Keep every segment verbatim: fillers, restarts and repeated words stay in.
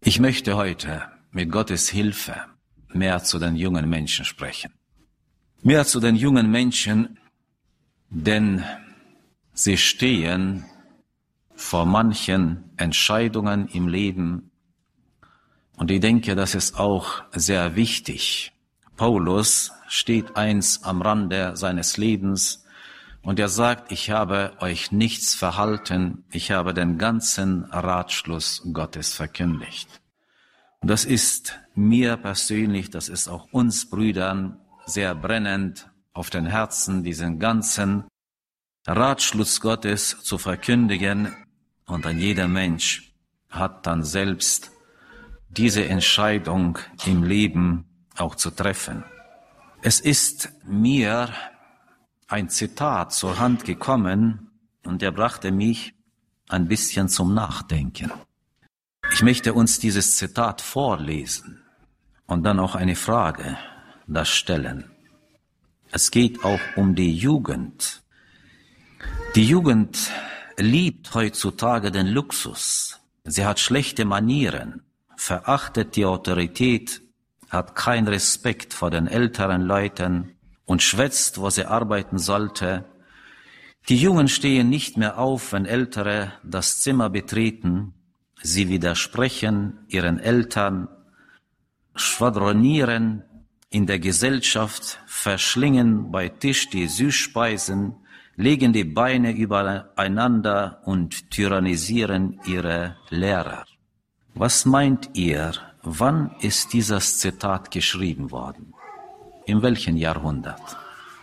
Ich möchte heute mit Gottes Hilfe mehr zu den jungen Menschen sprechen. Mehr zu den jungen Menschen, denn sie stehen vor manchen Entscheidungen im Leben. Und ich denke, das ist auch sehr wichtig. Paulus steht eins am Rande seines Lebens und er sagt, ich habe euch nichts verhalten, ich habe den ganzen Ratschluss Gottes verkündigt. Und das ist mir persönlich, das ist auch uns Brüdern sehr brennend auf den Herzen, diesen ganzen Ratschluss Gottes zu verkündigen. Und dann jeder Mensch hat dann selbst diese Entscheidung im Leben auch zu treffen. Es ist mir ein Zitat zur Hand gekommen und er brachte mich ein bisschen zum Nachdenken. Ich möchte uns dieses Zitat vorlesen und dann auch eine Frage da stellen. Es geht auch um die Jugend. Die Jugend liebt heutzutage den Luxus. Sie hat schlechte Manieren, verachtet die Autorität, hat keinen Respekt vor den älteren Leuten und schwätzt, wo sie arbeiten sollte. Die Jungen stehen nicht mehr auf, wenn Ältere das Zimmer betreten. Sie widersprechen ihren Eltern, schwadronieren in der Gesellschaft, verschlingen bei Tisch die Süßspeisen, legen die Beine übereinander und tyrannisieren ihre Lehrer. Was meint ihr, wann ist dieses Zitat geschrieben worden? In welchem Jahrhundert?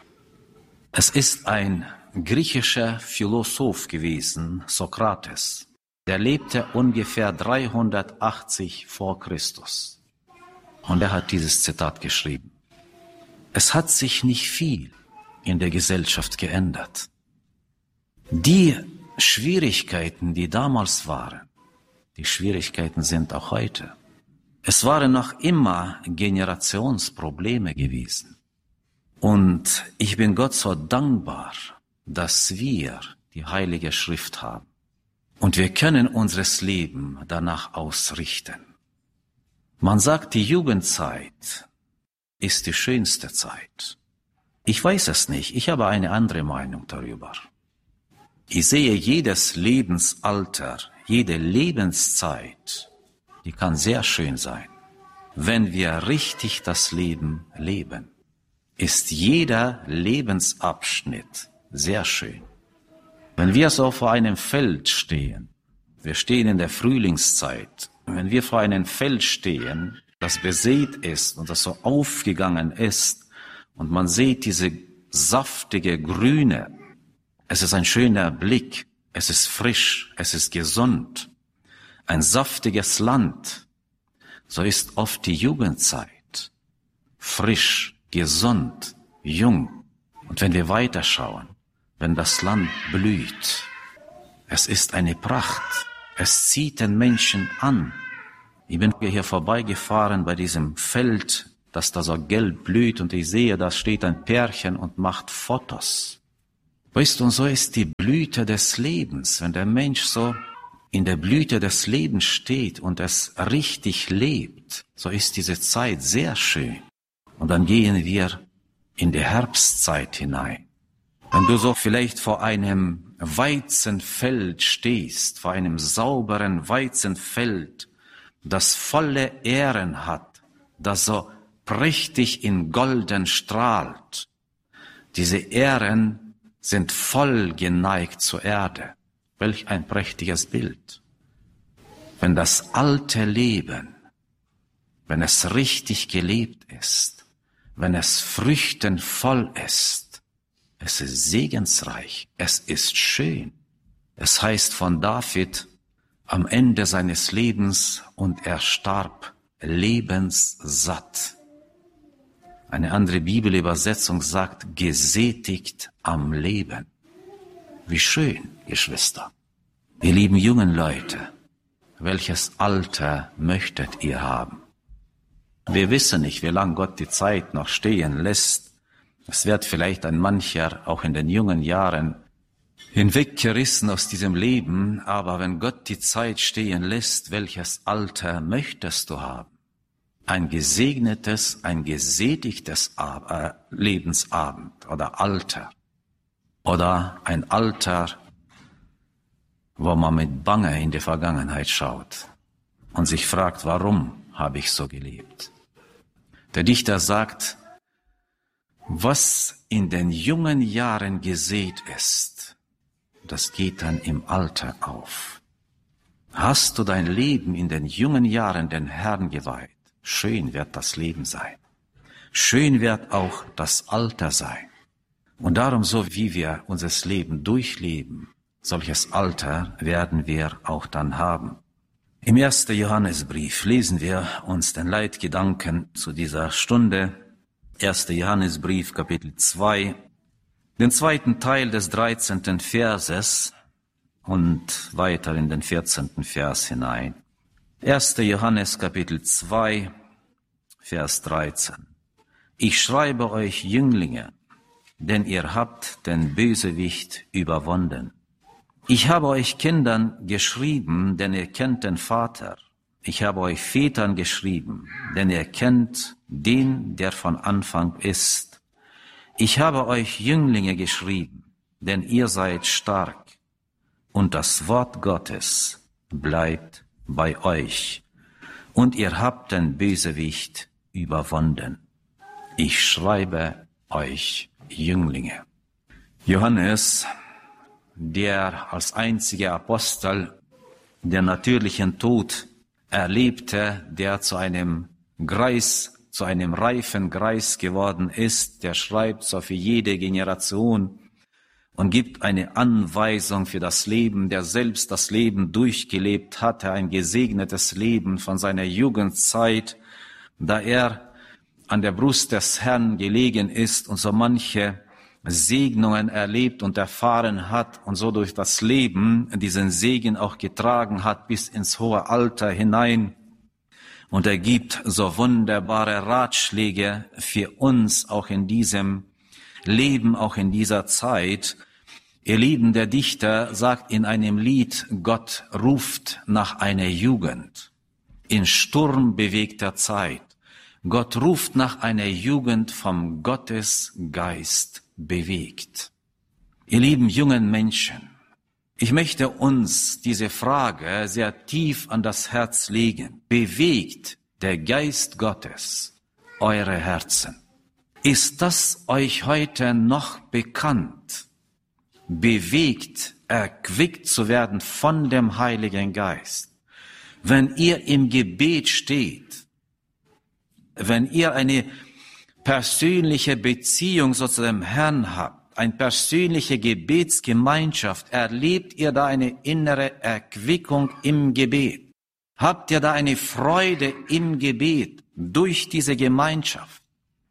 Es ist ein griechischer Philosoph gewesen, Sokrates. Der lebte ungefähr dreihundertachtzig vor Christus. Und er hat dieses Zitat geschrieben. Es hat sich nicht viel in der Gesellschaft geändert. Die Schwierigkeiten, die damals waren, die Schwierigkeiten sind auch heute. Es waren noch immer Generationsprobleme gewesen. Und ich bin Gott so dankbar, dass wir die Heilige Schrift haben. Und wir können unseres Leben danach ausrichten. Man sagt, die Jugendzeit ist die schönste Zeit. Ich weiß es nicht, ich habe eine andere Meinung darüber. Ich sehe jedes Lebensalter, jede Lebenszeit, die kann sehr schön sein. Wenn wir richtig das Leben leben, ist jeder Lebensabschnitt sehr schön. Wenn wir so vor einem Feld stehen, wir stehen in der Frühlingszeit, wenn wir vor einem Feld stehen, das besät ist und das so aufgegangen ist und man sieht diese saftige Grüne, es ist ein schöner Blick, es ist frisch, es ist gesund, ein saftiges Land. So ist oft die Jugendzeit frisch, gesund, jung. Und wenn wir weiterschauen, wenn das Land blüht, es ist eine Pracht, es zieht den Menschen an. Ich bin hier vorbeigefahren bei diesem Feld, das da so gelb blüht und ich sehe, da steht ein Pärchen und macht Fotos. Weißt du, und so ist die Blüte des Lebens, wenn der Mensch so in der Blüte des Lebens steht und es richtig lebt, so ist diese Zeit sehr schön. Und dann gehen wir in die Herbstzeit hinein. Wenn du so vielleicht vor einem Weizenfeld stehst, vor einem sauberen Weizenfeld, das volle Ähren hat, das so prächtig in Golden strahlt. Diese Ähren sind voll geneigt zur Erde. Welch ein prächtiges Bild. Wenn das alte Leben, wenn es richtig gelebt ist, wenn es früchtenvoll ist, es ist segensreich, es ist schön. Es heißt von David am Ende seines Lebens und er starb lebenssatt. Eine andere Bibelübersetzung sagt, gesättigt am Leben. Wie schön, Geschwister. Ihr lieben jungen Leute, welches Alter möchtet ihr haben? Wir wissen nicht, wie lange Gott die Zeit noch stehen lässt. Es wird vielleicht ein mancher auch in den jungen Jahren hinweggerissen aus diesem Leben, aber wenn Gott die Zeit stehen lässt, welches Alter möchtest du haben? Ein gesegnetes, ein gesättigtes Lebensabend oder Alter oder ein Alter, wo man mit Bange in die Vergangenheit schaut und sich fragt, warum habe ich so gelebt? Der Dichter sagt, was in den jungen Jahren gesät ist, das geht dann im Alter auf. Hast du dein Leben in den jungen Jahren den Herrn geweiht, schön wird das Leben sein. Schön wird auch das Alter sein. Und darum, so wie wir unser Leben durchleben, solches Alter werden wir auch dann haben. Im ersten Johannesbrief lesen wir uns den Leitgedanken zu dieser Stunde. erster Johannesbrief, Kapitel zwei, den zweiten Teil des dreizehnten Verses und weiter in den vierzehnten Vers hinein. erster Johannes, Kapitel zwei, Vers dreizehn. Ich schreibe euch Jünglinge, denn ihr habt den Bösewicht überwunden. Ich habe euch Kindern geschrieben, denn ihr kennt den Vater. Ich habe euch Vätern geschrieben, denn ihr kennt den, der von Anfang ist. Ich habe euch Jünglinge geschrieben, denn ihr seid stark, und das Wort Gottes bleibt bei euch, und ihr habt den Bösewicht überwunden. Ich schreibe euch Jünglinge. Johannes, der als einziger Apostel den natürlichen Tod erlebte, der zu einem Greis, zu einem reifen Greis geworden ist, der schreibt so für jede Generation und gibt eine Anweisung für das Leben, der selbst das Leben durchgelebt hatte, ein gesegnetes Leben von seiner Jugendzeit, da er an der Brust des Herrn gelegen ist und so manche Segnungen erlebt und erfahren hat und so durch das Leben diesen Segen auch getragen hat bis ins hohe Alter hinein. Und er gibt so wunderbare Ratschläge für uns auch in diesem Leben, auch in dieser Zeit. Ihr Lieben, der Dichter sagt in einem Lied, Gott ruft nach einer Jugend in sturmbewegter Zeit. Gott ruft nach einer Jugend vom Gottesgeist bewegt. Ihr lieben jungen Menschen, ich möchte uns diese Frage sehr tief an das Herz legen. Bewegt der Geist Gottes eure Herzen? Ist das euch heute noch bekannt? Bewegt, erquickt zu werden von dem Heiligen Geist. Wenn ihr im Gebet steht, wenn ihr eine persönliche Beziehung so zu dem Herrn habt, eine persönliche Gebetsgemeinschaft, erlebt ihr da eine innere Erquickung im Gebet? Habt ihr da eine Freude im Gebet durch diese Gemeinschaft?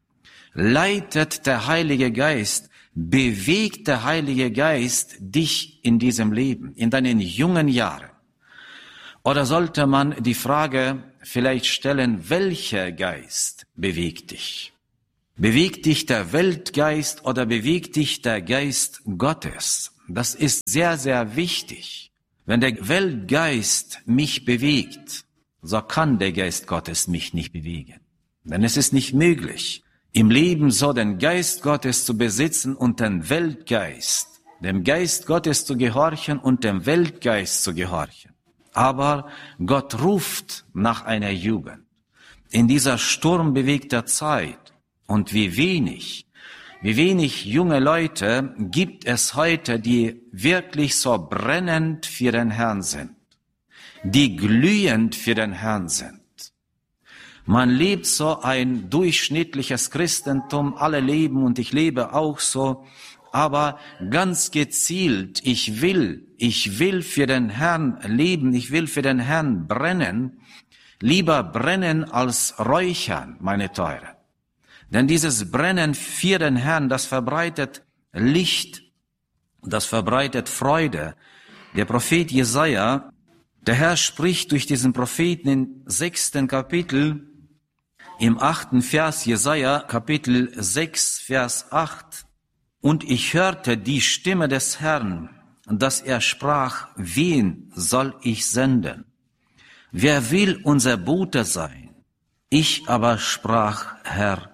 Leitet der Heilige Geist, bewegt der Heilige Geist dich in diesem Leben, in deinen jungen Jahren? Oder sollte man die Frage vielleicht stellen, welcher Geist bewegt dich? Bewegt dich der Weltgeist oder bewegt dich der Geist Gottes? Das ist sehr, sehr wichtig. Wenn der Weltgeist mich bewegt, so kann der Geist Gottes mich nicht bewegen. Denn es ist nicht möglich, im Leben so den Geist Gottes zu besitzen und den Weltgeist, dem Geist Gottes zu gehorchen und dem Weltgeist zu gehorchen. Aber Gott ruft nach einer Jugend. In dieser sturmbewegter Zeit. Und wie wenig, wie wenig junge Leute gibt es heute, die wirklich so brennend für den Herrn sind, die glühend für den Herrn sind. Man lebt so ein durchschnittliches Christentum, alle leben und ich lebe auch so, aber ganz gezielt, ich will, ich will für den Herrn leben, ich will für den Herrn brennen, lieber brennen als räuchern, meine Teuren. Denn dieses Brennen für den Herrn, das verbreitet Licht, das verbreitet Freude. Der Prophet Jesaja, der Herr spricht durch diesen Propheten im sechsten Kapitel, im achten Vers, Jesaja, Kapitel sechs, Vers acht. Und ich hörte die Stimme des Herrn, dass er sprach, wen soll ich senden? Wer will unser Bote sein? Ich aber sprach, Herr,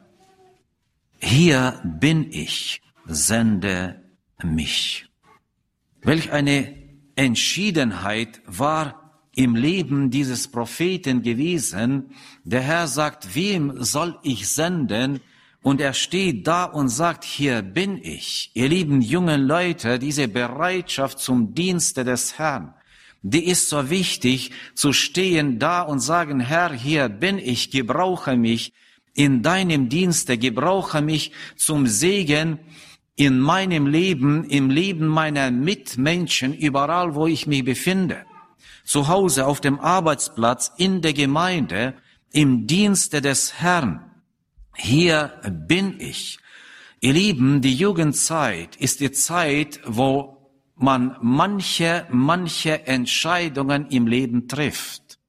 hier bin ich, sende mich. Welch eine Entschiedenheit war im Leben dieses Propheten gewesen. Der Herr sagt, wem soll ich senden? Und er steht da und sagt, hier bin ich. Ihr lieben jungen Leute, diese Bereitschaft zum Dienste des Herrn, die ist so wichtig, zu stehen da und sagen, Herr, hier bin ich, gebrauche mich in deinem Dienste, gebrauche mich zum Segen in meinem Leben, im Leben meiner Mitmenschen, überall, wo ich mich befinde. Zu Hause, auf dem Arbeitsplatz, in der Gemeinde, im Dienste des Herrn. Hier bin ich. Ihr Lieben, die Jugendzeit ist die Zeit, wo man manche, manche Entscheidungen im Leben trifft.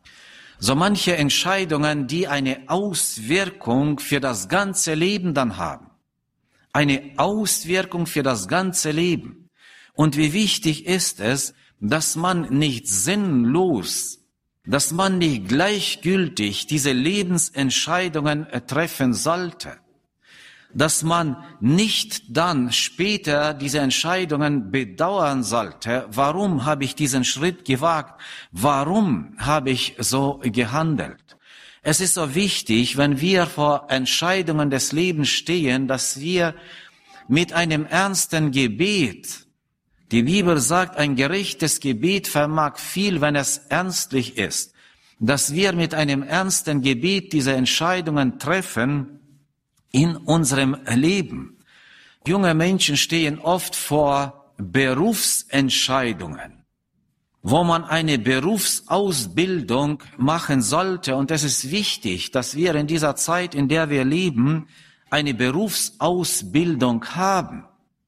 So manche Entscheidungen, die eine Auswirkung für das ganze Leben dann haben. Eine Auswirkung für das ganze Leben. Und wie wichtig ist es, dass man nicht sinnlos, dass man nicht gleichgültig diese Lebensentscheidungen treffen sollte. Dass man nicht dann später diese Entscheidungen bedauern sollte. Warum habe ich diesen Schritt gewagt? Warum habe ich so gehandelt? Es ist so wichtig, wenn wir vor Entscheidungen des Lebens stehen, dass wir mit einem ernsten Gebet, die Bibel sagt, ein gerechtes Gebet vermag viel, wenn es ernstlich ist, dass wir mit einem ernsten Gebet diese Entscheidungen treffen in unserem Leben. Junge Menschen stehen oft vor Berufsentscheidungen, wo man eine Berufsausbildung machen sollte. Und es ist wichtig, dass wir in dieser Zeit, in der wir leben, eine Berufsausbildung haben.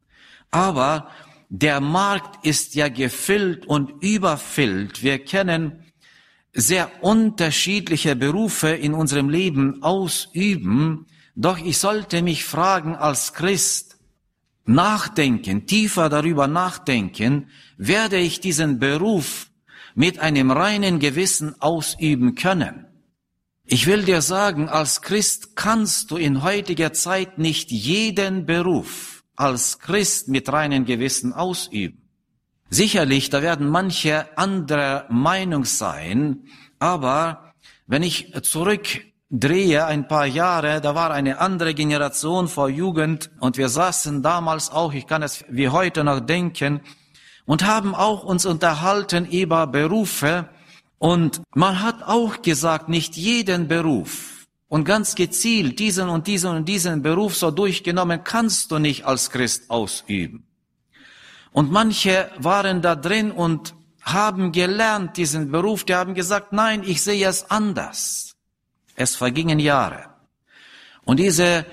Aber der Markt ist ja gefüllt und überfüllt. Wir kennen sehr unterschiedliche Berufe in unserem Leben ausüben. Doch ich sollte mich fragen als Christ, nachdenken, tiefer darüber nachdenken, werde ich diesen Beruf mit einem reinen Gewissen ausüben können? Ich will dir sagen, als Christ kannst du in heutiger Zeit nicht jeden Beruf als Christ mit reinem Gewissen ausüben. Sicherlich, da werden manche anderer Meinung sein, aber wenn ich zurückdrehe ein paar Jahre, da war eine andere Generation vor Jugend und wir saßen damals auch, ich kann es wie heute noch denken, und haben auch uns unterhalten über Berufe und man hat auch gesagt, nicht jeden Beruf und ganz gezielt diesen und diesen und diesen Beruf so durchgenommen kannst du nicht als Christ ausüben. Und manche waren da drin und haben gelernt diesen Beruf, die haben gesagt, nein, ich sehe es anders. Es vergingen Jahre. Und diese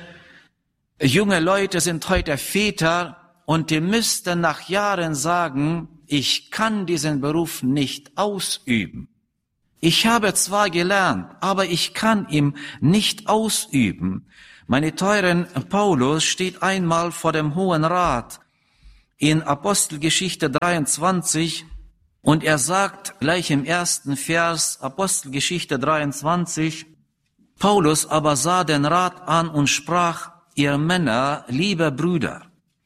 junge Leute sind heute Väter und die müssten nach Jahren sagen, ich kann diesen Beruf nicht ausüben. Ich habe zwar gelernt, aber ich kann ihn nicht ausüben. Meine teuren, Paulus steht einmal vor dem Hohen Rat in Apostelgeschichte dreiundzwanzig und er sagt gleich im ersten Vers, Apostelgeschichte dreiundzwanzig, Paulus aber sah den Rat an und sprach, ihr Männer, liebe Brüder,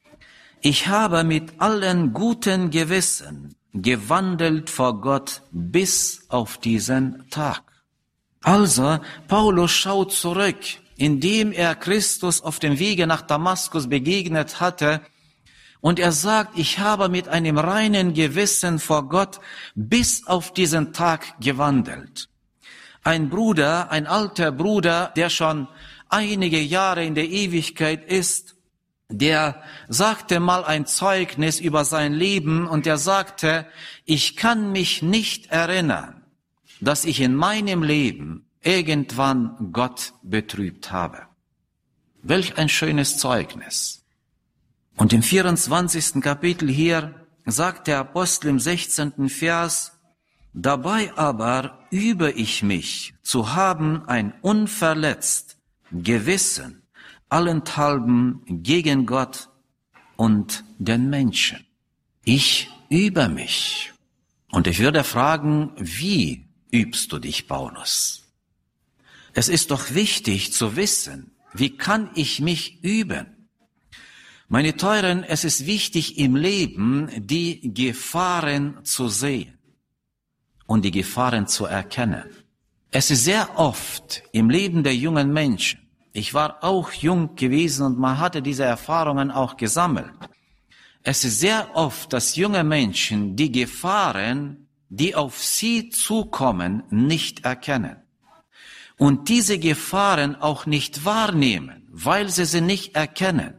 ich habe mit allen guten Gewissen gewandelt vor Gott bis auf diesen Tag. Also, Paulus schaut zurück, indem er Christus auf dem Wege nach Damaskus begegnet hatte, und er sagt, ich habe mit einem reinen Gewissen vor Gott bis auf diesen Tag gewandelt. Ein Bruder, ein alter Bruder, der schon einige Jahre in der Ewigkeit ist, der sagte mal ein Zeugnis über sein Leben und er sagte, ich kann mich nicht erinnern, dass ich in meinem Leben irgendwann Gott betrübt habe. Welch ein schönes Zeugnis. Und im vierundzwanzigsten Kapitel hier sagt der Apostel im sechzehnten Vers, dabei aber übe ich mich zu haben ein unverletzt Gewissen, allenthalben gegen Gott und den Menschen. Ich übe mich. Und ich würde fragen, wie übst du dich, Paulus? Es ist doch wichtig zu wissen, wie kann ich mich üben? Meine Teuren, es ist wichtig im Leben, die Gefahren zu sehen und die Gefahren zu erkennen. Es ist sehr oft im Leben der jungen Menschen, ich war auch jung gewesen und man hatte diese Erfahrungen auch gesammelt. Es ist sehr oft, dass junge Menschen die Gefahren, die auf sie zukommen, nicht erkennen. Und diese Gefahren auch nicht wahrnehmen, weil sie sie nicht erkennen.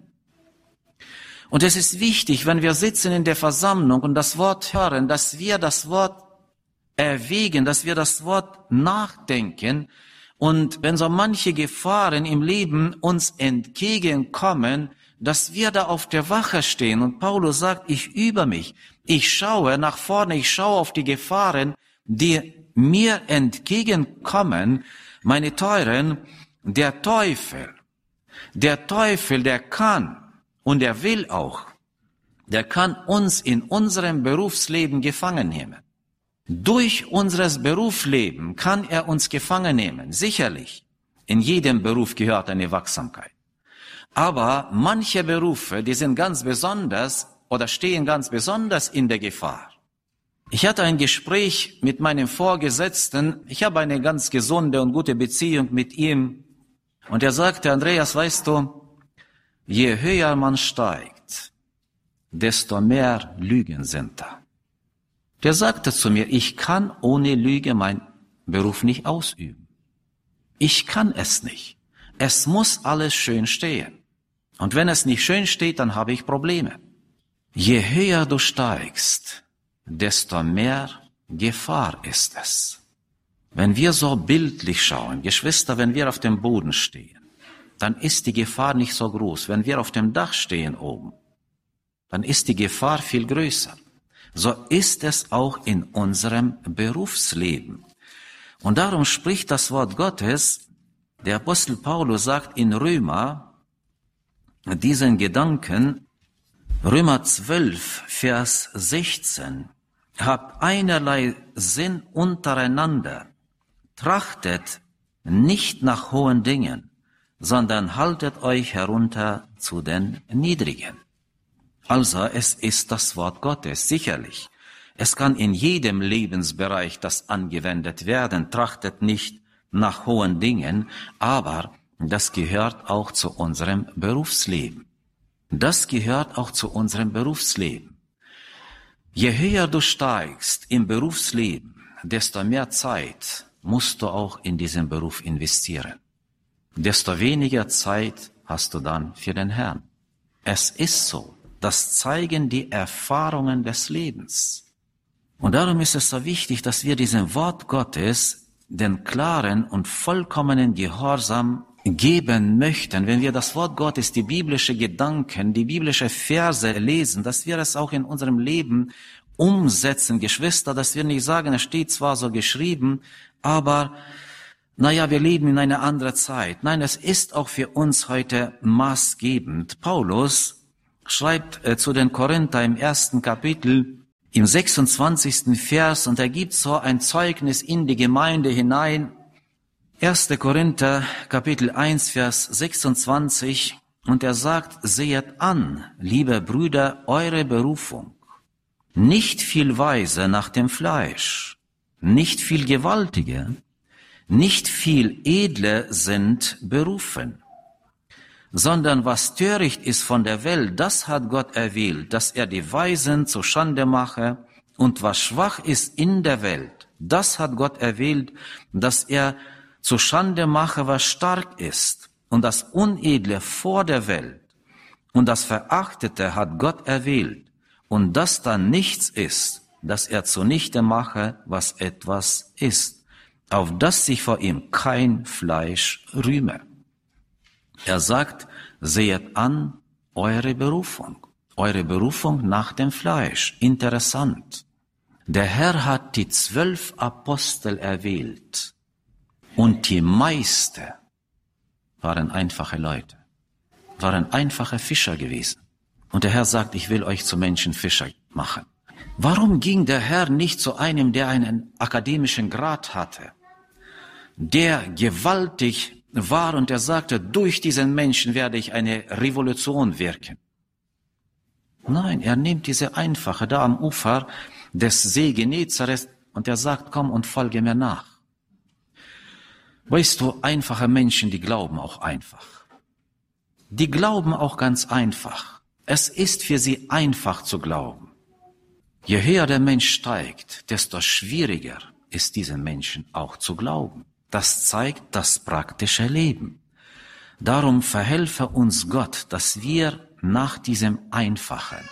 Und es ist wichtig, wenn wir sitzen in der Versammlung und das Wort hören, dass wir das Wort erwägen, dass wir das Wort nachdenken. Und wenn so manche Gefahren im Leben uns entgegenkommen, dass wir da auf der Wache stehen. Und Paulus sagt, ich übe mich. Ich schaue nach vorne, ich schaue auf die Gefahren, die mir entgegenkommen. Meine Teuren, der Teufel, der Teufel, der kann und er will auch, der kann uns in unserem Berufsleben gefangen nehmen. Durch unseres Berufsleben kann er uns gefangen nehmen, sicherlich. In jedem Beruf gehört eine Wachsamkeit. Aber manche Berufe, die sind ganz besonders oder stehen ganz besonders in der Gefahr. Ich hatte ein Gespräch mit meinem Vorgesetzten. Ich habe eine ganz gesunde und gute Beziehung mit ihm. Und er sagte, Andreas, weißt du, je höher man steigt, desto mehr Lügen sind da. Der sagte zu mir, ich kann ohne Lüge meinen Beruf nicht ausüben. Ich kann es nicht. Es muss alles schön stehen. Und wenn es nicht schön steht, dann habe ich Probleme. Je höher du steigst, desto mehr Gefahr ist es. Wenn wir so bildlich schauen, Geschwister, wenn wir auf dem Boden stehen, dann ist die Gefahr nicht so groß. Wenn wir auf dem Dach stehen oben, dann ist die Gefahr viel größer. So ist es auch in unserem Berufsleben. Und darum spricht das Wort Gottes, der Apostel Paulus sagt in Römer diesen Gedanken, Römer zwölf, Vers sechzehn, habt einerlei Sinn untereinander, trachtet nicht nach hohen Dingen, sondern haltet euch herunter zu den Niedrigen. Also es ist das Wort Gottes, sicherlich. Es kann in jedem Lebensbereich das angewendet werden, trachtet nicht nach hohen Dingen, aber das gehört auch zu unserem Berufsleben. Das gehört auch zu unserem Berufsleben. Je höher du steigst im Berufsleben, desto mehr Zeit musst du auch in diesen Beruf investieren. Desto weniger Zeit hast du dann für den Herrn. Es ist so. Das zeigen die Erfahrungen des Lebens. Und darum ist es so wichtig, dass wir diesem Wort Gottes den klaren und vollkommenen Gehorsam geben möchten. Wenn wir das Wort Gottes, die biblische Gedanken, die biblische Verse lesen, dass wir es auch in unserem Leben umsetzen, Geschwister, dass wir nicht sagen, es steht zwar so geschrieben, aber naja, wir leben in einer anderen Zeit. Nein, es ist auch für uns heute maßgebend. Paulus schreibt äh, zu den Korinther im ersten Kapitel, im sechsundzwanzigsten Vers, und er gibt so ein Zeugnis in die Gemeinde hinein. erster Korinther, Kapitel eins, Vers sechsundzwanzig, und er sagt, sehet an, liebe Brüder, eure Berufung. Nicht viel Weise nach dem Fleisch, nicht viel Gewaltige, nicht viel Edle sind berufen. Sondern was töricht ist von der Welt, das hat Gott erwählt, dass er die Weisen zur Schande mache, und was schwach ist in der Welt, das hat Gott erwählt, dass er zur Schande mache, was stark ist, und das Unedle vor der Welt, und das Verachtete hat Gott erwählt, und das dann nichts ist, dass er zunichte mache, was etwas ist, auf das sich vor ihm kein Fleisch rühme. Er sagt, sehet an eure Berufung, eure Berufung nach dem Fleisch. Interessant. Der Herr hat die zwölf Apostel erwählt und die meisten waren einfache Leute, waren einfache Fischer gewesen. Und der Herr sagt, ich will euch zu Menschenfischer machen. Warum ging der Herr nicht zu einem, der einen akademischen Grad hatte, der gewaltig war und der sagte, durch diesen Menschen werde ich eine Revolution wirken? Nein, er nimmt diese Einfache da am Ufer des See Genezareth und er sagt, komm und folge mir nach. Weißt du, einfache Menschen, die glauben auch einfach. Die glauben auch ganz einfach. Es ist für sie einfach zu glauben. Je höher der Mensch steigt, desto schwieriger ist diesen Menschen auch zu glauben. Das zeigt das praktische Leben. Darum verhelfe uns Gott, dass wir nach diesem Einfachen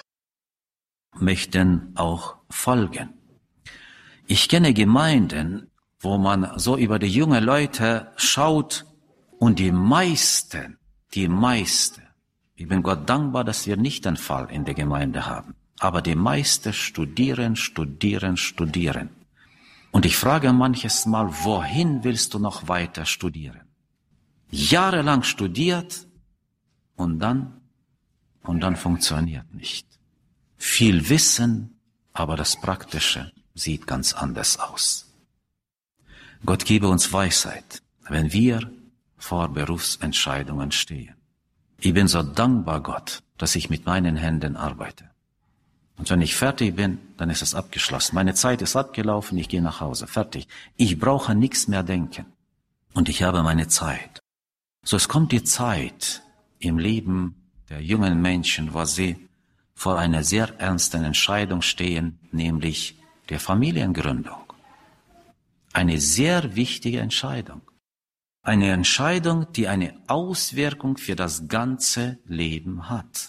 möchten auch folgen. Ich kenne Gemeinden, wo man so über die jungen Leute schaut und die meisten, die meisten, ich bin Gott dankbar, dass wir nicht den Fall in der Gemeinde haben, aber die meisten studieren, studieren, studieren. Und ich frage manches Mal, wohin willst du noch weiter studieren? Jahrelang studiert und dann, und dann funktioniert nicht. Viel Wissen, aber das Praktische sieht ganz anders aus. Gott gebe uns Weisheit, wenn wir vor Berufsentscheidungen stehen. Ich bin so dankbar Gott, dass ich mit meinen Händen arbeite. Und wenn ich fertig bin, dann ist es abgeschlossen. Meine Zeit ist abgelaufen, ich gehe nach Hause, fertig. Ich brauche nichts mehr denken. Und ich habe meine Zeit. So, es kommt die Zeit im Leben der jungen Menschen, wo sie vor einer sehr ernsten Entscheidung stehen, nämlich der Familiengründung. Eine sehr wichtige Entscheidung. Eine Entscheidung, die eine Auswirkung für das ganze Leben hat.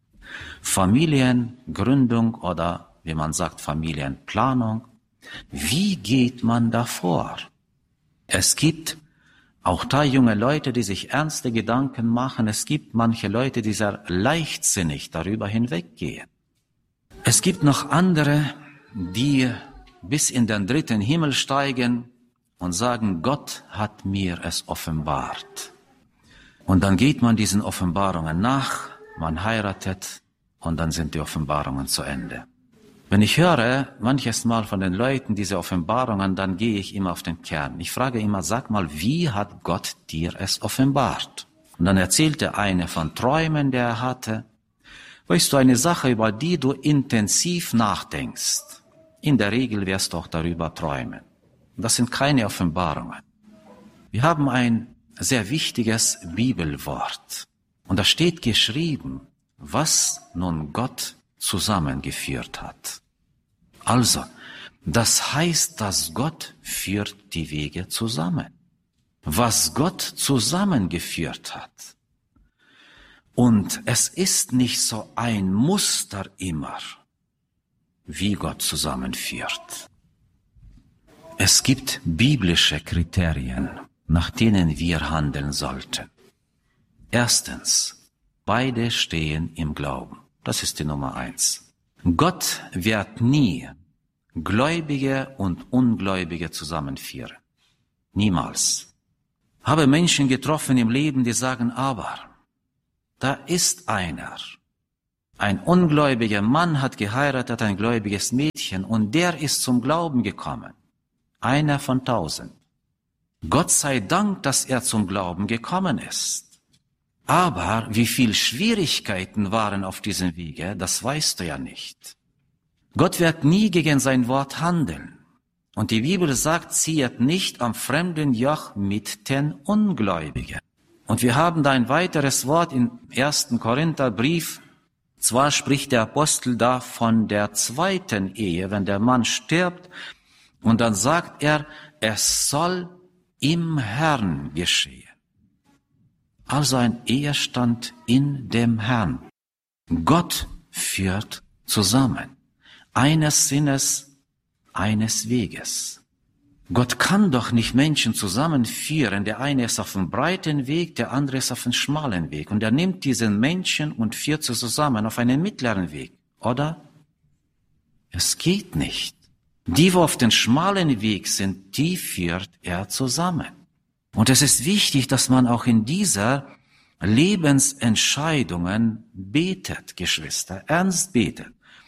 Familiengründung oder, wie man sagt, Familienplanung. Wie geht man davor? Es gibt auch da junge Leute, die sich ernste Gedanken machen. Es gibt manche Leute, die sehr leichtsinnig darüber hinweggehen. Es gibt noch andere, die bis in den dritten Himmel steigen und sagen, Gott hat mir es offenbart. Und dann geht man diesen Offenbarungen nach, man heiratet und dann sind die Offenbarungen zu Ende. Wenn ich höre manches Mal von den Leuten diese Offenbarungen, dann gehe ich immer auf den Kern. Ich frage immer, sag mal, wie hat Gott dir es offenbart? Und dann erzählt der eine von Träumen, die er hatte. Weißt du, eine Sache, über die du intensiv nachdenkst, in der Regel wirst du auch darüber träumen. Das sind keine Offenbarungen. Wir haben ein sehr wichtiges Bibelwort. Und da steht geschrieben, was nun Gott zusammengeführt hat. Also, das heißt, dass Gott führt die Wege zusammen. Was Gott zusammengeführt hat. Und es ist nicht so ein Muster immer, wie Gott zusammenführt. Es gibt biblische Kriterien, nach denen wir handeln sollten. Erstens, beide stehen im Glauben. Das ist die Nummer eins. Gott wird nie Gläubige und Ungläubige zusammenführen. Niemals. Habe Menschen getroffen im Leben, die sagen, aber da ist einer. Ein ungläubiger Mann hat geheiratet, ein gläubiges Mädchen, und der ist zum Glauben gekommen. Einer von tausend. Gott sei Dank, dass er zum Glauben gekommen ist. Aber wie viel Schwierigkeiten waren auf diesem Wege, das weißt du ja nicht. Gott wird nie gegen sein Wort handeln. Und die Bibel sagt, ziehet nicht am fremden Joch mit den Ungläubigen. Und wir haben da ein weiteres Wort im ersten Korintherbrief. Zwar spricht der Apostel da von der zweiten Ehe, wenn der Mann stirbt, und dann sagt er, es soll im Herrn geschehen. Also ein Ehestand in dem Herrn. Gott führt zusammen. Eines Sinnes, eines Weges. Gott kann doch nicht Menschen zusammenführen. Der eine ist auf dem breiten Weg, der andere ist auf dem schmalen Weg. Und er nimmt diesen Menschen und führt sie zusammen auf einen mittleren Weg. Oder? Es geht nicht. Die, wo auf den schmalen Weg sind, die führt er zusammen. Und es ist wichtig, dass man auch in dieser Lebensentscheidungen betet, Geschwister, ernst betet.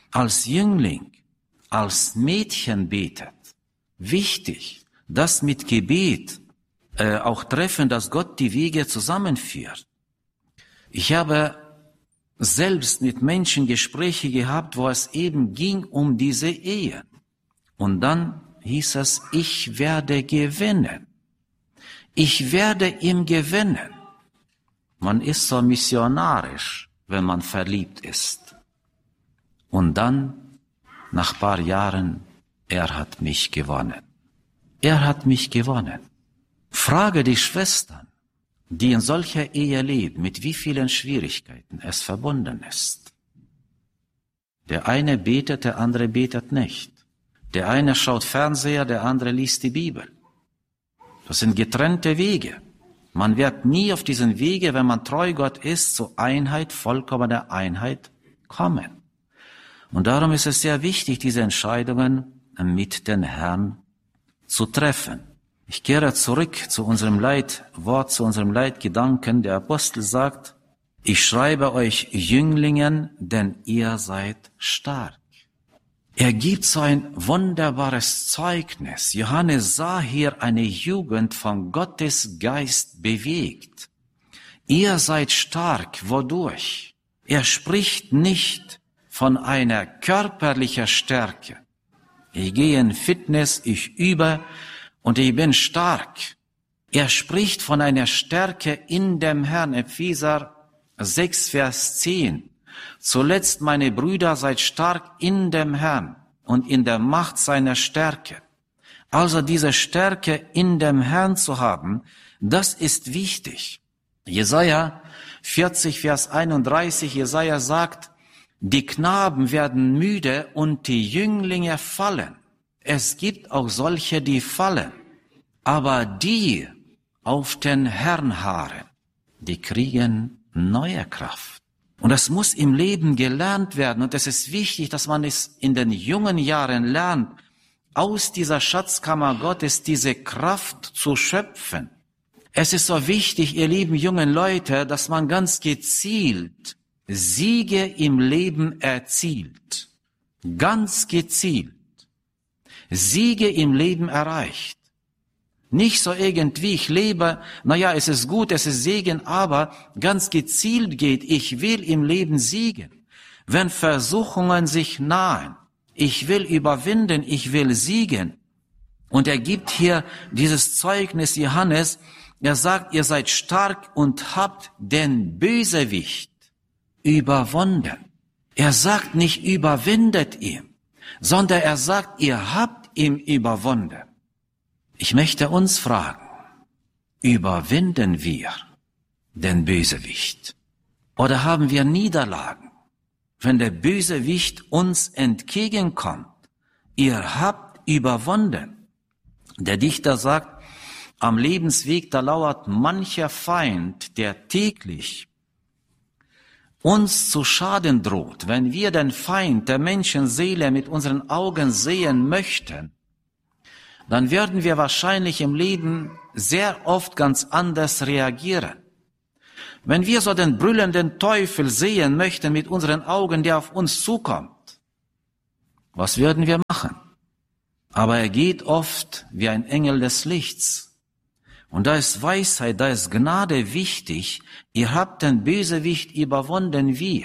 als Jüngling, als Mädchen betet. Wichtig, das mit Gebet äh, auch treffen, dass Gott die Wege zusammenführt. Ich habe selbst mit Menschen Gespräche gehabt, wo es eben ging um diese Ehe. Und dann hieß es, ich werde gewinnen. Ich werde ihn gewinnen. Man ist so missionarisch, wenn man verliebt ist. Und dann, nach ein paar Jahren, er hat mich gewonnen. Er hat mich gewonnen. Frage die Schwestern, die in solcher Ehe leben, mit wie vielen Schwierigkeiten es verbunden ist. Der eine betet, der andere betet nicht. Der eine schaut Fernseher, der andere liest die Bibel. Das sind getrennte Wege. Man wird nie auf diesen Wege, wenn man treu Gott ist, zur Einheit, vollkommener Einheit kommen. Und darum ist es sehr wichtig, diese Entscheidungen mit den Herrn zu treffen. Ich kehre zurück zu unserem Leitwort, zu unserem Leitgedanken. Der Apostel sagt, ich schreibe euch Jünglingen, denn ihr seid stark. Er gibt so ein wunderbares Zeugnis. Johannes sah hier eine Jugend von Gottes Geist bewegt. Ihr seid stark. Wodurch? Er spricht nicht von einer körperlichen Stärke. Ich gehe in Fitness, ich übe und ich bin stark. Er spricht von einer Stärke in dem Herrn. Epheser sechs, Vers zehn. Zuletzt, meine Brüder, seid stark in dem Herrn und in der Macht seiner Stärke. Also diese Stärke in dem Herrn zu haben, das ist wichtig. Jesaja vierzig, Vers einunddreißig, Jesaja sagt, die Knaben werden müde und die Jünglinge fallen. Es gibt auch solche, die fallen. Aber die auf den Herrn harren, die kriegen neue Kraft. Und das muss im Leben gelernt werden. Und es ist wichtig, dass man es in den jungen Jahren lernt, aus dieser Schatzkammer Gottes diese Kraft zu schöpfen. Es ist so wichtig, ihr lieben jungen Leute, dass man ganz gezielt Siege im Leben erzielt. Ganz gezielt. Siege im Leben erreicht. Nicht so irgendwie, ich lebe, naja, es ist gut, es ist Segen, aber ganz gezielt geht, ich will im Leben siegen. Wenn Versuchungen sich nahen, ich will überwinden, ich will siegen. Und er gibt hier dieses Zeugnis Johannes, er sagt, ihr seid stark und habt den Bösewicht überwunden. Er sagt nicht, überwindet ihn, sondern er sagt, ihr habt ihn überwunden. Ich möchte uns fragen, überwinden wir den Bösewicht? Oder haben wir Niederlagen, wenn der Bösewicht uns entgegenkommt? Ihr habt überwunden. Der Dichter sagt, am Lebensweg, da lauert mancher Feind, der täglich uns zu schaden droht. Wenn wir den Feind der Menschenseele mit unseren Augen sehen möchten, dann werden wir wahrscheinlich im Leben sehr oft ganz anders reagieren. Wenn wir so den brüllenden Teufel sehen möchten mit unseren Augen, der auf uns zukommt, was würden wir machen? Aber er geht oft wie ein Engel des Lichts. Und da ist Weisheit, da ist Gnade wichtig. Ihr habt den Bösewicht überwunden, wie?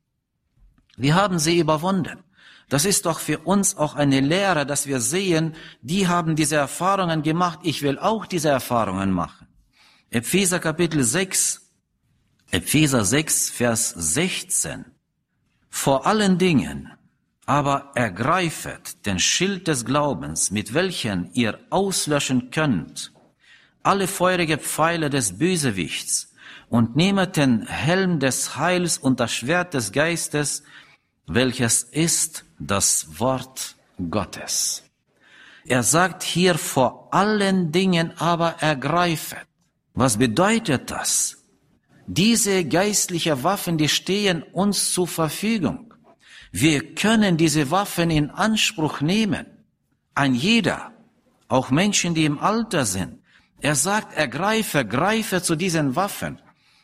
Wir haben sie überwunden. Das ist doch für uns auch eine Lehre, dass wir sehen, die haben diese Erfahrungen gemacht, ich will auch diese Erfahrungen machen. Epheser Kapitel sechs, Epheser sechs, Vers sechzehn. Vor allen Dingen aber ergreifet den Schild des Glaubens, mit welchen ihr auslöschen könnt alle feurige Pfeile des Bösewichts und nehmet den Helm des Heils und das Schwert des Geistes, welches ist das Wort Gottes. Er sagt hier vor allen Dingen aber ergreifet. Was bedeutet das? Diese geistlichen Waffen, die stehen uns zur Verfügung. Wir können diese Waffen in Anspruch nehmen. Ein jeder, auch Menschen, die im Alter sind. Er sagt, ergreife, greife zu diesen Waffen.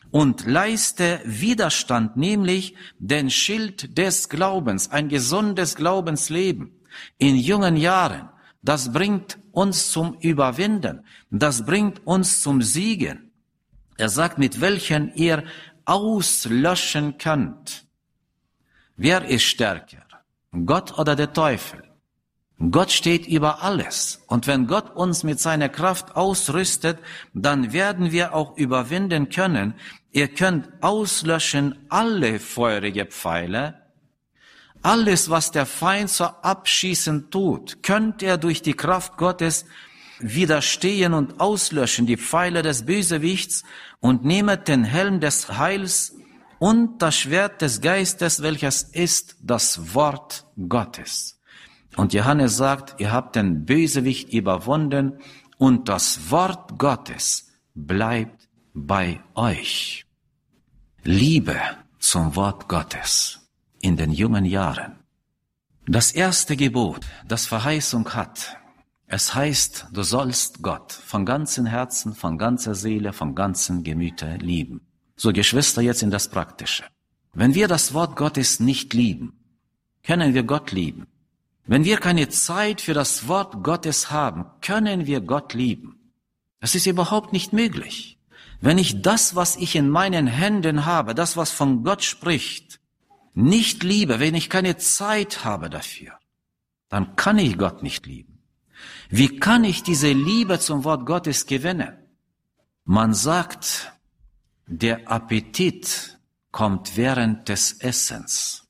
und leiste Widerstand, nämlich den Schild des Glaubens, ein gesundes Glaubensleben in jungen Jahren. Das bringt uns zum Überwinden, das bringt uns zum Siegen. Er sagt, mit welchen ihr auslöschen könnt. Wer ist stärker? Gott oder der Teufel? Gott steht über alles. Und wenn Gott uns mit seiner Kraft ausrüstet, dann werden wir auch überwinden können. Ihr könnt auslöschen alle feurige Pfeile. Alles, was der Feind so abschießen tut, könnt er durch die Kraft Gottes widerstehen und auslöschen, die Pfeile des Bösewichts, und nehmet den Helm des Heils und das Schwert des Geistes, welches ist das Wort Gottes. Und Johannes sagt, ihr habt den Bösewicht überwunden und das Wort Gottes bleibt bei euch. Liebe zum Wort Gottes in den jungen Jahren. Das erste Gebot, das Verheißung hat, es heißt, du sollst Gott von ganzem Herzen, von ganzer Seele, von ganzem Gemüte lieben. So, Geschwister, jetzt in das Praktische. Wenn wir das Wort Gottes nicht lieben, können wir Gott lieben. Wenn wir keine Zeit für das Wort Gottes haben, können wir Gott lieben. Das ist überhaupt nicht möglich. Wenn ich das, was ich in meinen Händen habe, das, was von Gott spricht, nicht liebe, wenn ich keine Zeit habe dafür, dann kann ich Gott nicht lieben. Wie kann ich diese Liebe zum Wort Gottes gewinnen? Man sagt, der Appetit kommt während des Essens.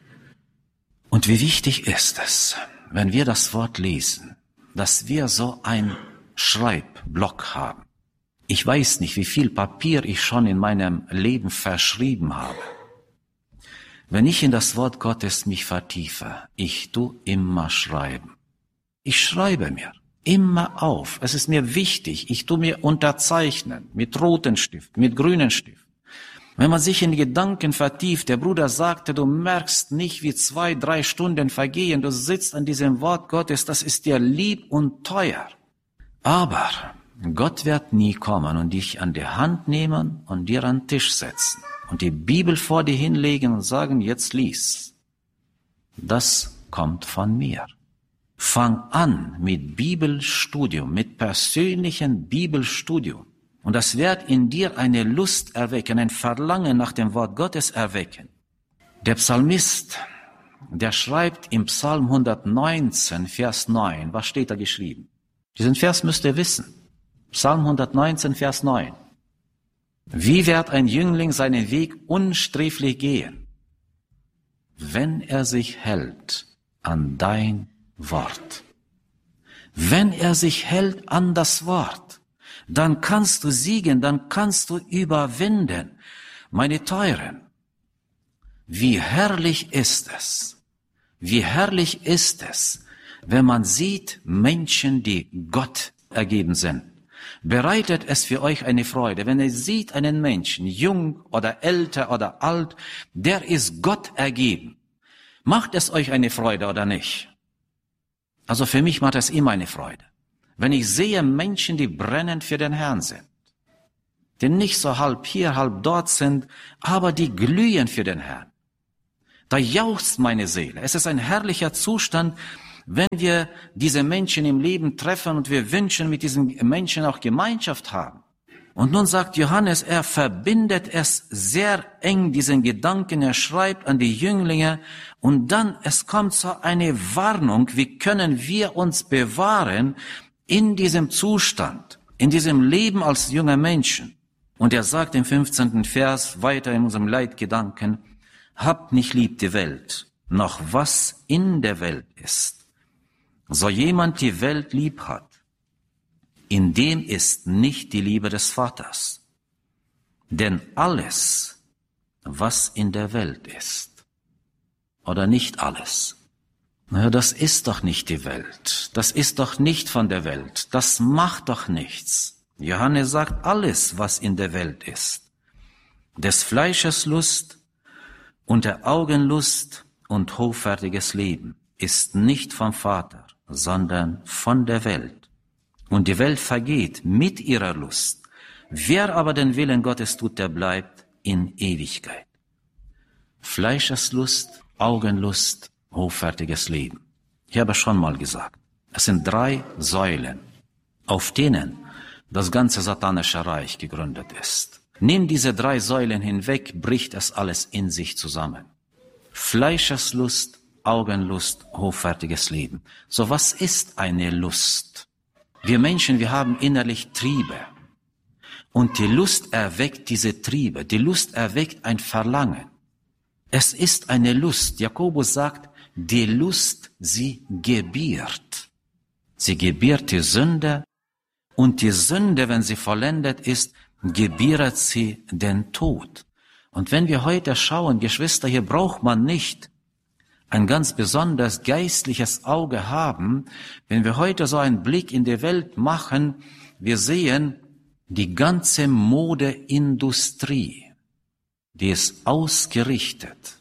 Und wie wichtig ist es, wenn wir das Wort lesen, dass wir so ein Schreibblock haben. Ich weiß nicht, wie viel Papier ich schon in meinem Leben verschrieben habe. Wenn ich in das Wort Gottes mich vertiefe, ich tu immer schreiben. Ich schreibe mir immer auf. Es ist mir wichtig. Ich tu mir unterzeichnen mit roten Stift, mit grünen Stift. Wenn man sich in die Gedanken vertieft, der Bruder sagte, du merkst nicht, wie zwei, drei Stunden vergehen. Du sitzt an diesem Wort Gottes, das ist dir lieb und teuer. Aber Gott wird nie kommen und dich an die Hand nehmen und dir an den Tisch setzen und die Bibel vor dir hinlegen und sagen, jetzt lies. Das kommt von mir. Fang an mit Bibelstudium, mit persönlichem Bibelstudium. Und das wird in dir eine Lust erwecken, ein Verlangen nach dem Wort Gottes erwecken. Der Psalmist, der schreibt im Psalm hundertneunzehn, Vers neun, was steht da geschrieben? Diesen Vers müsst ihr wissen. Psalm hundertneunzehn, Vers neun. Wie wird ein Jüngling seinen Weg unsträflich gehen, wenn er sich hält an dein Wort? Wenn er sich hält an das Wort, dann kannst du siegen, dann kannst du überwinden. Meine Teuren, wie herrlich ist es, wie herrlich ist es, wenn man sieht Menschen, die Gott ergeben sind. Bereitet es für euch eine Freude, wenn ihr seht einen Menschen, jung oder älter oder alt, der ist Gott ergeben. Macht es euch eine Freude oder nicht? Also für mich macht es immer eine Freude. Wenn ich sehe Menschen, die brennend für den Herrn sind, die nicht so halb hier, halb dort sind, aber die glühen für den Herrn. Da jauchzt meine Seele. Es ist ein herrlicher Zustand, wenn wir diese Menschen im Leben treffen und wir wünschen, mit diesen Menschen auch Gemeinschaft haben. Und nun sagt Johannes, er verbindet es sehr eng, diesen Gedanken, er schreibt an die Jünglinge und dann, es kommt so eine Warnung, wie können wir uns bewahren in diesem Zustand, in diesem Leben als junge Menschen. Und er sagt im fünfzehnten Vers weiter in unserem Leitgedanken, habt nicht lieb die Welt, noch was in der Welt ist. So jemand die Welt lieb hat, in dem ist nicht die Liebe des Vaters. Denn alles, was in der Welt ist, oder nicht alles, naja, das ist doch nicht die Welt, das ist doch nicht von der Welt, das macht doch nichts. Johannes sagt, alles, was in der Welt ist, des Fleisches Lust und der Augen Lust und hoffärtiges Leben, ist nicht vom Vater, sondern von der Welt. Und die Welt vergeht mit ihrer Lust, Wer aber den Willen Gottes tut, der bleibt in Ewigkeit. Fleischeslust, Augenlust, hoffärtiges Leben. Ich habe schon mal gesagt, es sind drei Säulen, auf denen das ganze satanische Reich gegründet ist. Nimm diese drei Säulen hinweg, bricht es alles in sich zusammen. Fleischeslust, Augenlust, hoffärtiges Leben. So, was ist eine Lust? Wir Menschen, wir haben innerlich Triebe. Und die Lust erweckt diese Triebe. Die Lust erweckt ein Verlangen. Es ist eine Lust. Jakobus sagt, die Lust, sie gebiert. Sie gebiert die Sünde. Und die Sünde, wenn sie vollendet ist, gebiert sie den Tod. Und wenn wir heute schauen, Geschwister, hier braucht man nicht ein ganz besonders geistliches Auge haben. Wenn wir heute so einen Blick in die Welt machen, wir sehen die ganze Modeindustrie, die ist ausgerichtet,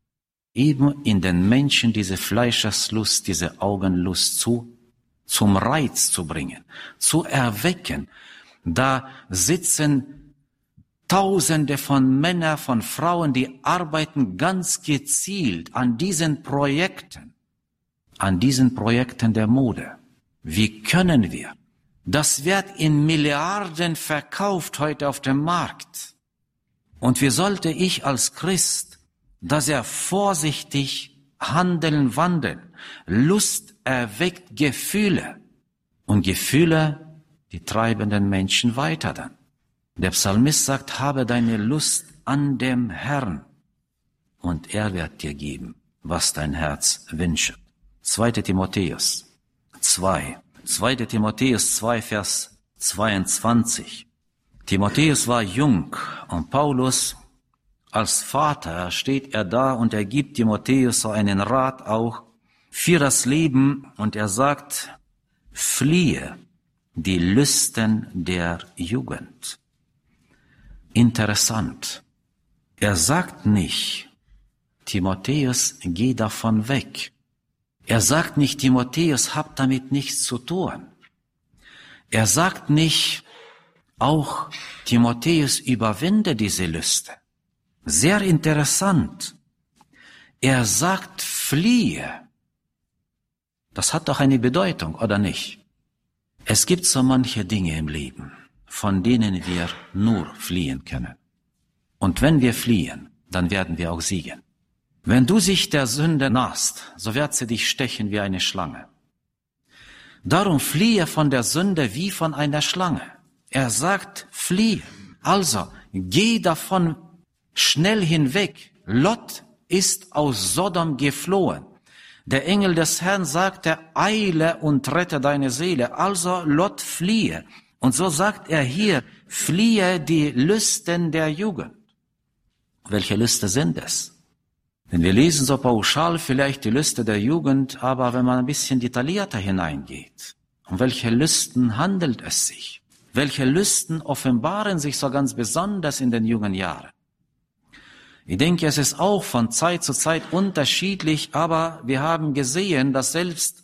eben in den Menschen diese Fleischeslust, diese Augenlust zu, zum Reiz zu bringen, zu erwecken. Da sitzen Tausende von Männern, von Frauen, die arbeiten ganz gezielt an diesen Projekten, an diesen Projekten der Mode. Wie können wir? Das wird in Milliarden verkauft heute auf dem Markt. Und wie sollte ich als Christ da sehr vorsichtig handeln, wandeln? Lust erweckt Gefühle. Und Gefühle, die treiben den Menschen weiter dann. Der Psalmist sagt, habe deine Lust an dem Herrn und er wird dir geben, was dein Herz wünscht. zweiter Timotheus zwei. zweiter Timotheus zwei, Vers zweiundzwanzig. Timotheus war jung und Paulus als Vater steht er da und er gibt Timotheus so einen Rat auch für das Leben und er sagt, fliehe die Lüsten der Jugend. Interessant. Er sagt nicht, Timotheus, geh davon weg. Er sagt nicht, Timotheus, hab damit nichts zu tun. Er sagt nicht, auch Timotheus, überwinde diese Lüste. Sehr interessant. Er sagt, fliehe. Das hat doch eine Bedeutung, oder nicht? Es gibt so manche Dinge im Leben, von denen wir nur fliehen können. Und wenn wir fliehen, dann werden wir auch siegen. Wenn du sich der Sünde nahst, so wird sie dich stechen wie eine Schlange. Darum fliehe von der Sünde wie von einer Schlange. Er sagt, fliehe. Also, geh davon schnell hinweg. Lot ist aus Sodom geflohen. Der Engel des Herrn sagte, eile und rette deine Seele. Also, Lot, fliehe. Und so sagt er hier, fliehe die Lüsten der Jugend. Welche Lüste sind es? Denn wir lesen so pauschal vielleicht die Lüste der Jugend, aber wenn man ein bisschen detaillierter hineingeht, um welche Lüsten handelt es sich? Welche Lüsten offenbaren sich so ganz besonders in den jungen Jahren? Ich denke, es ist auch von Zeit zu Zeit unterschiedlich, aber wir haben gesehen, dass selbst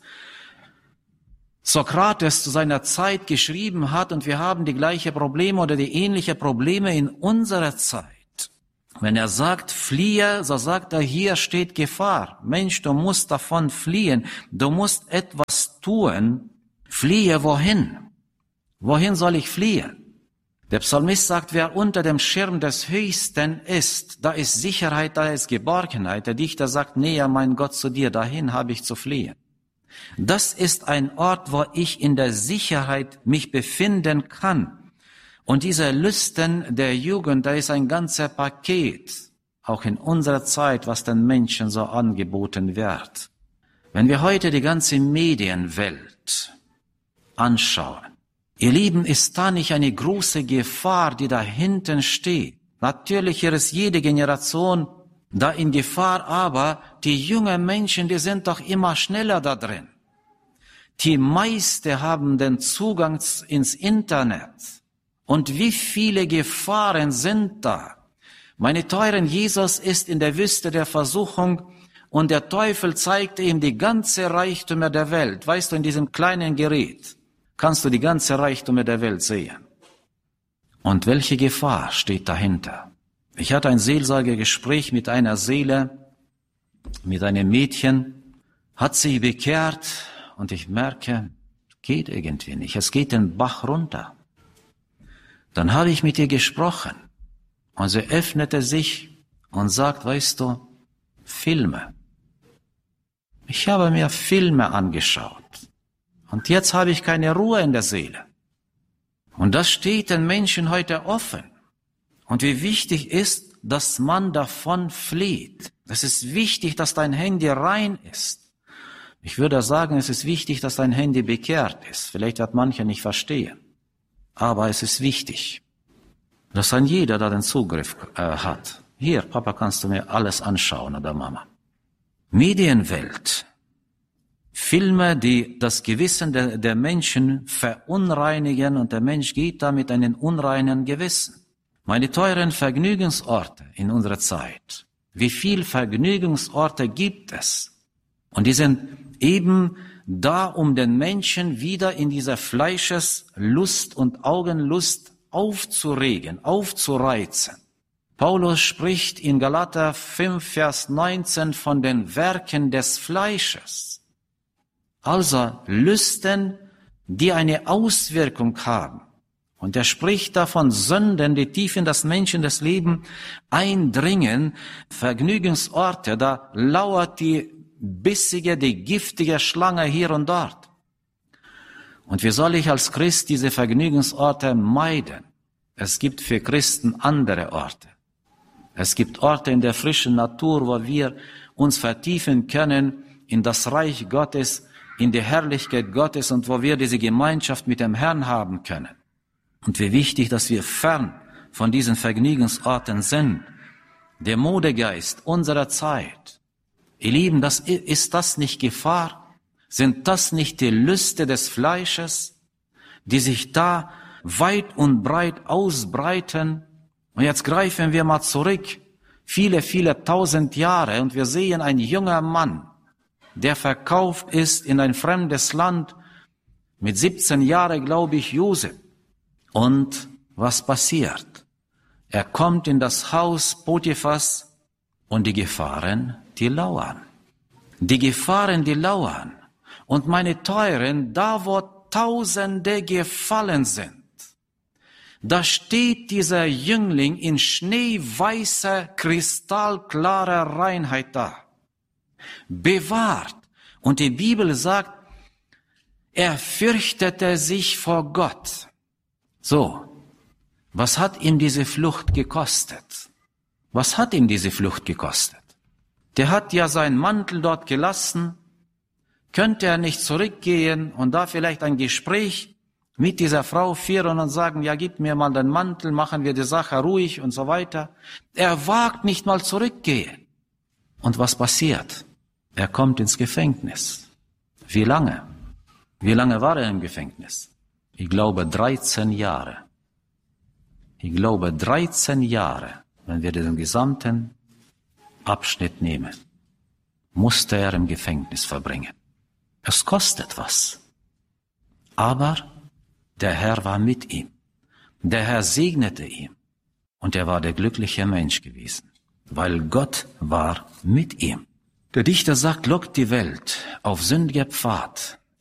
Sokrates zu seiner Zeit geschrieben hat und wir haben die gleichen Probleme oder die ähnlichen Probleme in unserer Zeit. Wenn er sagt, fliehe, so sagt er, hier steht Gefahr. Mensch, du musst davon fliehen. Du musst etwas tun. Fliehe wohin? Wohin soll ich fliehen? Der Psalmist sagt, wer unter dem Schirm des Höchsten ist, da ist Sicherheit, da ist Geborgenheit. Der Dichter sagt, näher mein Gott zu dir, dahin habe ich zu fliehen. Das ist ein Ort, wo ich in der Sicherheit mich befinden kann. Und diese Lüsten der Jugend, da ist ein ganzer Paket, auch in unserer Zeit, was den Menschen so angeboten wird. Wenn wir heute die ganze Medienwelt anschauen, ihr Lieben, ist da nicht eine große Gefahr, die da hinten steht? Natürlich ist jede Generation da in Gefahr, aber die jungen Menschen, die sind doch immer schneller da drin. Die meisten haben den Zugang ins Internet. Und wie viele Gefahren sind da? Meine teuren, Jesus ist in der Wüste der Versuchung und der Teufel zeigte ihm die ganze Reichtümer der Welt. Weißt du, in diesem kleinen Gerät kannst du die ganze Reichtümer der Welt sehen. Und welche Gefahr steht dahinter? Ich hatte ein Seelsorgegespräch mit einer Seele, mit einem Mädchen, hat sich bekehrt und ich merke, geht irgendwie nicht. Es geht den Bach runter. Dann habe ich mit ihr gesprochen und sie öffnete sich und sagt, weißt du, Filme. Ich habe mir Filme angeschaut und jetzt habe ich keine Ruhe in der Seele. Und das steht den Menschen heute offen. Und wie wichtig ist, dass man davon flieht. Es ist wichtig, dass dein Handy rein ist. Ich würde sagen, es ist wichtig, dass dein Handy bekehrt ist. Vielleicht wird manche nicht verstehen. Aber es ist wichtig, dass ein jeder da den Zugriff äh, hat. Hier, Papa, kannst du mir alles anschauen oder Mama. Medienwelt. Filme, die das Gewissen der, der Menschen verunreinigen und der Mensch geht da mit einem unreinen Gewissen. Meine teuren Vergnügungsorte in unserer Zeit. Wie viel Vergnügungsorte gibt es? Und die sind eben da, um den Menschen wieder in dieser Fleischeslust und Augenlust aufzuregen, aufzureizen. Paulus spricht in Galater fünf, Vers neunzehn von den Werken des Fleisches. Also Lüsten, die eine Auswirkung haben. Und er spricht da von Sünden, die tief in das Menschen, das Leben eindringen. Vergnügungsorte, da lauert die bissige, die giftige Schlange hier und dort. Und wie soll ich als Christ diese Vergnügungsorte meiden? Es gibt für Christen andere Orte. Es gibt Orte in der frischen Natur, wo wir uns vertiefen können in das Reich Gottes, in die Herrlichkeit Gottes und wo wir diese Gemeinschaft mit dem Herrn haben können. Und wie wichtig, dass wir fern von diesen Vergnügungsorten sind. Der Modegeist unserer Zeit. Ihr Lieben, das, ist das nicht Gefahr? Sind das nicht die Lüste des Fleisches, die sich da weit und breit ausbreiten? Und jetzt greifen wir mal zurück, viele, viele tausend Jahre, und wir sehen einen jungen Mann, der verkauft ist in ein fremdes Land, mit siebzehn Jahren, glaube ich, Josef. Und was passiert? Er kommt in das Haus Potiphas und die Gefahren, die lauern. Die Gefahren, die lauern. Und meine Teuren, da wo Tausende gefallen sind, da steht dieser Jüngling in schneeweißer, kristallklarer Reinheit da. Bewahrt. Und die Bibel sagt, er fürchtete sich vor Gott. So, was hat ihm diese Flucht gekostet? Was hat ihm diese Flucht gekostet? Der hat ja seinen Mantel dort gelassen. Könnte er nicht zurückgehen und da vielleicht ein Gespräch mit dieser Frau führen und sagen, ja, gib mir mal den Mantel, machen wir die Sache ruhig und so weiter. Er wagt nicht mal zurückgehen. Und was passiert? Er kommt ins Gefängnis. Wie lange? Wie lange war er im Gefängnis? Ich glaube dreizehn Jahre. Ich glaube dreizehn Jahre, wenn wir den gesamten Abschnitt nehmen, musste er im Gefängnis verbringen. Es kostet was. Aber der Herr war mit ihm. Der Herr segnete ihn. Und er war der glückliche Mensch gewesen, weil Gott war mit ihm. Der Dichter sagt, lockt die Welt auf sündiger Pfad.